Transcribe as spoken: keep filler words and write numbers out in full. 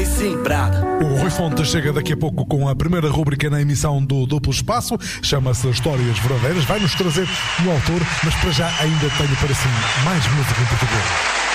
e sim, Prada. O Rui Fonte chega daqui a pouco com a primeira rúbrica na emissão do Duplo Espaço. Chama-se Histórias Verdadeiras. Vai-nos trazer um autor, mas para já ainda tenho para si mais música em português.